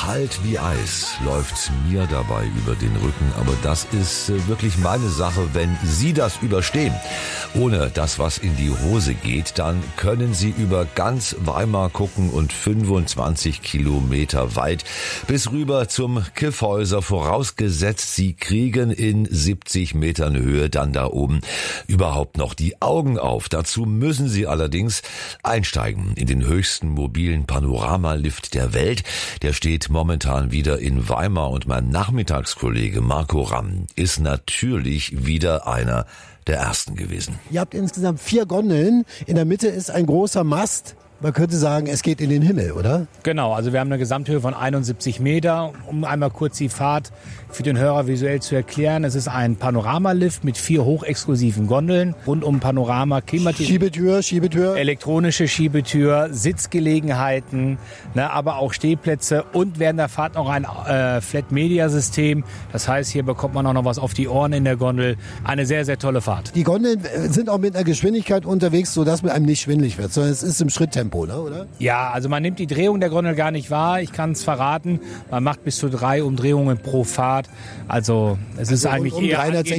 Kalt wie Eis läuft mir dabei über den Rücken, aber das ist wirklich meine Sache, wenn Sie das überstehen. Ohne dass was in die Hose geht, dann können Sie über ganz Weimar gucken und 25 Kilometer weit bis rüber zum Kyffhäuser, vorausgesetzt Sie kriegen in 70 Metern Höhe dann da oben überhaupt noch die Augen auf. Dazu müssen Sie allerdings einsteigen in den höchsten mobilen Panoramalift der Welt. Der steht momentan wieder in Weimar und mein Nachmittagskollege Marco Ramm ist natürlich wieder einer der ersten gewesen. Ihr habt insgesamt 4 Gondeln. In der Mitte ist ein großer Mast. Man könnte sagen, es geht in den Himmel, oder? Genau, also wir haben eine Gesamthöhe von 71 Meter. Um einmal kurz die Fahrt für den Hörer visuell zu erklären. Es ist ein Panoramalift mit 4 hochexklusiven Gondeln. Rund um Panorama, Schiebetür. Elektronische Schiebetür, Sitzgelegenheiten, aber auch Stehplätze und während der Fahrt noch ein Flat-Media-System. Das heißt, hier bekommt man auch noch was auf die Ohren in der Gondel. Eine sehr, sehr tolle Fahrt. Die Gondeln sind auch mit einer Geschwindigkeit unterwegs, sodass man einem nicht schwindelig wird, sondern es ist im Schritttempo, oder? Ja, also man nimmt die Drehung der Gondel gar nicht wahr. Ich kann es verraten. Man macht bis zu 3 Umdrehungen pro Fahrt. Also es ist eigentlich eher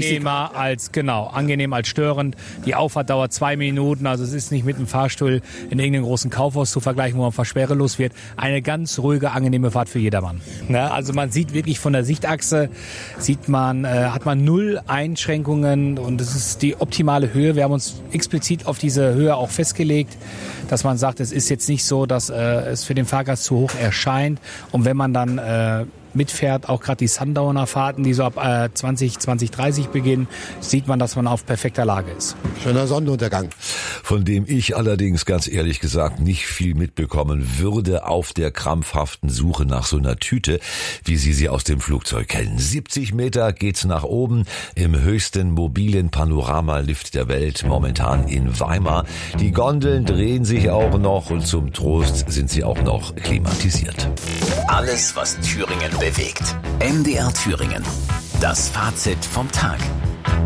angenehm als störend. Die Auffahrt dauert 2 Minuten. Also es ist nicht mit einem Fahrstuhl in irgendeinem großen Kaufhaus zu vergleichen, wo man verschwerelos wird. Eine ganz ruhige, angenehme Fahrt für jedermann. Also man sieht wirklich von der Sichtachse, hat man 0 Einschränkungen und es ist die optimale Höhe. Wir haben uns explizit auf diese Höhe auch festgelegt, dass man sagt, es ist jetzt nicht so, dass es für den Fahrgast zu hoch erscheint. Und wenn man dann mitfährt, auch gerade die Sundowner-Fahrten, die so ab 2030 beginnen, sieht man, dass man auf perfekter Lage ist. Schöner Sonnenuntergang. Von dem ich allerdings ganz ehrlich gesagt nicht viel mitbekommen würde auf der krampfhaften Suche nach so einer Tüte, wie Sie aus dem Flugzeug kennen. 70 Meter geht's nach oben im höchsten mobilen Panoramalift der Welt, momentan in Weimar. Die Gondeln drehen sich auch noch und zum Trost sind sie auch noch klimatisiert. Alles, was Thüringen bewegt. MDR Thüringen. Das Fazit vom Tag.